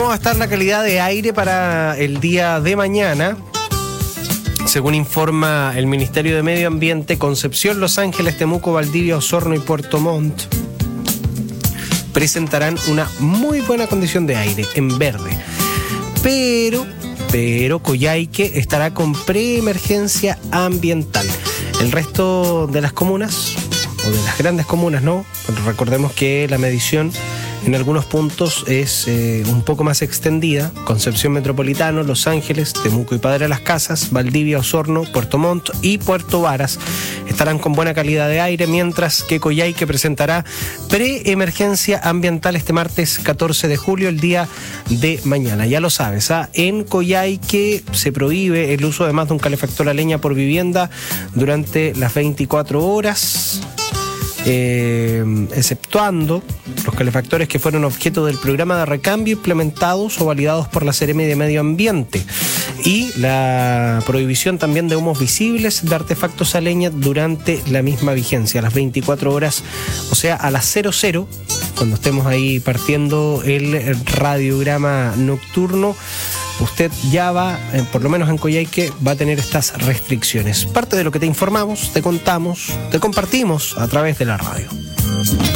¿Cómo va a estar la calidad de aire para el día de mañana? Según informa el Ministerio de Medio Ambiente, Concepción, Los Ángeles, Temuco, Valdivia, Osorno y Puerto Montt presentarán una muy buena condición de aire en verde. Pero Coyhaique estará con preemergencia ambiental. El resto de las comunas, o de las grandes comunas, ¿no? Recordemos que la medición en algunos puntos es un poco más extendida. Concepción Metropolitano, Los Ángeles, Temuco y Padre Las Casas, Valdivia, Osorno, Puerto Montt y Puerto Varas estarán con buena calidad de aire, mientras que Coyhaique presentará preemergencia ambiental este martes 14 de julio, el día de mañana. Ya lo sabes, en Coyhaique se prohíbe el uso de más de un calefactor a leña por vivienda durante las 24 horas. Exceptuando los calefactores que fueron objeto del programa de recambio implementados o validados por la Seremi de Medio Ambiente, y la prohibición también de humos visibles de artefactos a leña durante la misma vigencia, a las 24 horas, o sea, a las 00, cuando estemos ahí partiendo el radiograma nocturno. Usted ya va, por lo menos en Coyhaique, va a tener estas restricciones. Parte de lo que te informamos, te contamos, te compartimos a través de la radio.